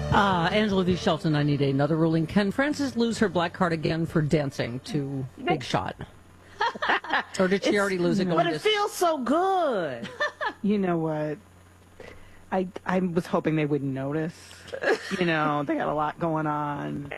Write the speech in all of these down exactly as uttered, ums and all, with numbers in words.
Uh, Angela V. Shelton, I need another ruling. Can Frances lose her black card again for dancing to Big Shot? Or did she It's- already lose it going But it to... feels so good. You know what? I I was hoping they wouldn't notice. You know, they got a lot going on.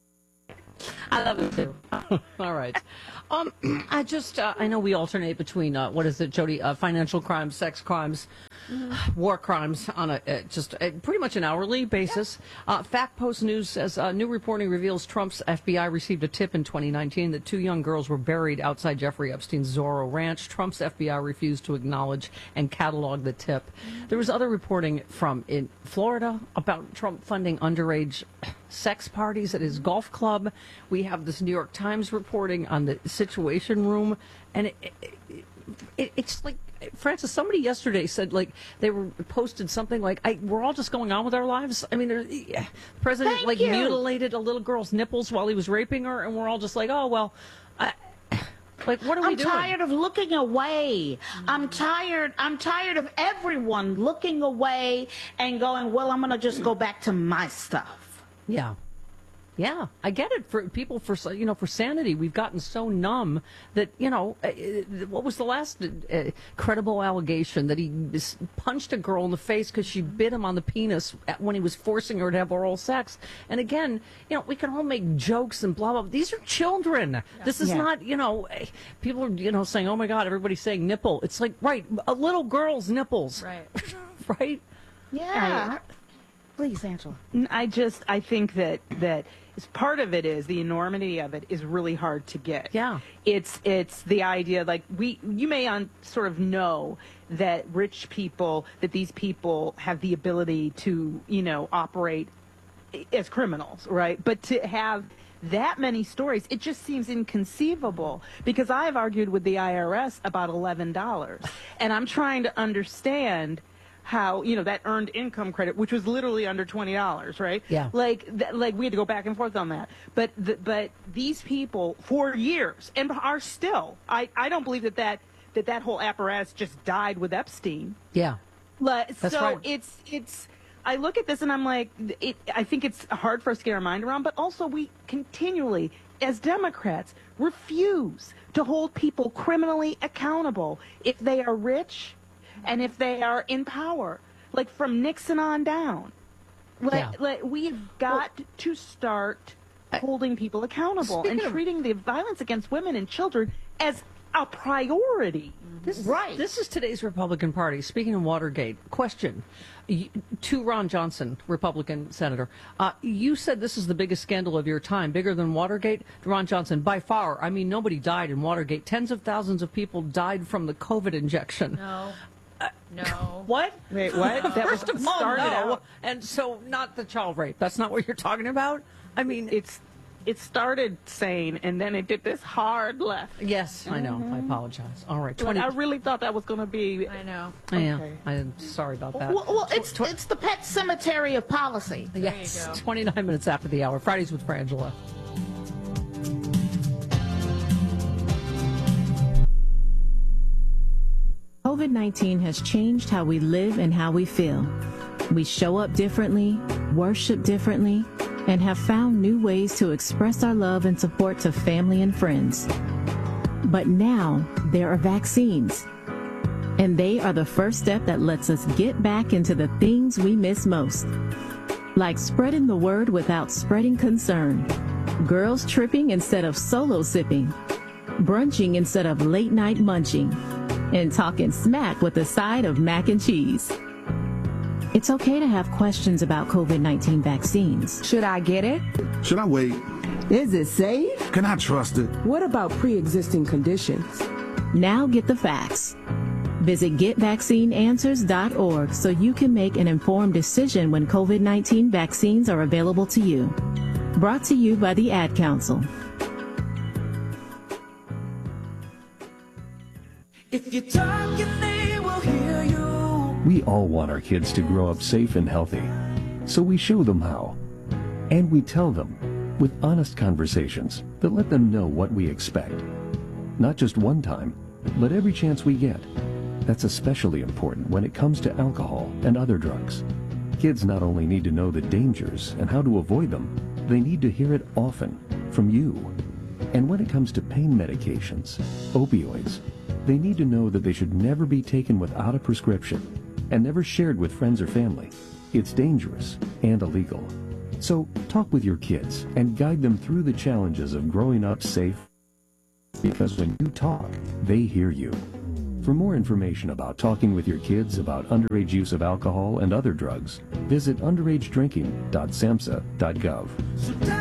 I love it too. All right. Um, I just, uh, I know we alternate between, uh, what is it, Jody, uh, financial crimes, sex crimes, mm-hmm. war crimes on a, uh, just uh, pretty much an hourly basis. Yeah. Uh, Fact Post News says, uh, new reporting reveals Trump's F B I received a tip in twenty nineteen that two young girls were buried outside Jeffrey Epstein's Zorro Ranch. Trump's F B I refused to acknowledge and catalog the tip. Mm-hmm. There was other reporting from in Florida about Trump funding underage sex parties at his golf club. We have this New York Times reporting on the Situation Room, and it, it, it, it's like, Francis, somebody yesterday said, like, they were posted something like, I, we're all just going on with our lives. I mean, the president, Thank like, you. mutilated a little girl's nipples while he was raping her, and we're all just like, oh, well, I, like, what are we I'm doing? tired of looking away. I'm tired. I'm tired of everyone looking away and going, well, I'm going to just go back to my stuff. Yeah. Yeah, I get it. For people, for you know, for sanity, we've gotten so numb that, you know, uh, what was the last uh, credible allegation that he punched a girl in the face because she bit him on the penis when he was forcing her to have oral sex? And again, you know, we can all make jokes and blah blah. blah. These are children. Yeah. This is yeah. not, you know, people are, you know, saying, oh my God, everybody's saying nipple. It's like, right, a little girl's nipples, right, right? Yeah. Please, Angela. I just, I think that, that is part of it is the enormity of it is really hard to get. Yeah. It's, it's the idea, like, we, you may on, sort of know that rich people, that these people have the ability to, you know, operate as criminals, right? But to have that many stories, it just seems inconceivable, because I've argued with the I R S about eleven dollars, and I'm trying to understand how, you know, that earned income credit, which was literally under twenty dollars, right? Yeah. Like, th- like we had to go back and forth on that. But, th- but these people for years and are still, I, I don't believe that that, that that whole apparatus just died with Epstein. Yeah. Like, That's so right. it's, it's, I look at this and I'm like, it, I think it's hard for us to get our mind around, but also we continually, as Democrats, refuse to hold people criminally accountable if they are rich and if they are in power, like from Nixon on down. Like, Yeah. like we've got well, to start holding people accountable and treating the violence against women and children as a priority. This, right. This is today's Republican Party. Speaking of Watergate, question you, to Ron Johnson, Republican senator. Uh, you said this is the biggest scandal of your time, bigger than Watergate. Ron Johnson, by far. I mean, nobody died in Watergate. Tens of thousands of people died from the COVID injection. No. No. What? Wait, what? That was First of all, started no. out. And so, not the child rape. That's not what you're talking about? I mean, It's it started sane, and then it did this hard left. yes, I know. I apologize. All right. twenty Like, I really thought that was going to be. I know. Yeah, okay. I'm sorry about that. Well, well it's, it's the pet cemetery of policy. yes, go. twenty-nine minutes after the hour. Fridays with Frangela. COVID nineteen has changed how we live and how we feel. We show up differently, worship differently, and have found new ways to express our love and support to family and friends. But now there are vaccines, and they are the first step that lets us get back into the things we miss most, like spreading the word without spreading concern, girls tripping instead of solo sipping, brunching instead of late night munching, and talking smack with a side of mac and cheese. It's okay to have questions about COVID nineteen vaccines. Should I get it? Should I wait? Is it safe? Can I trust it? What about pre-existing conditions? Now get the facts. Visit get vaccine answers dot org so you can make an informed decision when COVID nineteen vaccines are available to you. Brought to you by the Ad Council. If you talk, they will hear you. We all want our kids to grow up safe and healthy, so we show them how. And we tell them with honest conversations that let them know what we expect. Not just one time, but every chance we get. That's especially important when it comes to alcohol and other drugs. Kids not only need to know the dangers and how to avoid them, they need to hear it often from you. And when it comes to pain medications, opioids, they need to know that they should never be taken without a prescription and never shared with friends or family. It's dangerous and illegal. So talk with your kids and guide them through the challenges of growing up safe, because when you talk, they hear you. For more information about talking with your kids about underage use of alcohol and other drugs, visit underage drinking dot samhsa dot gov.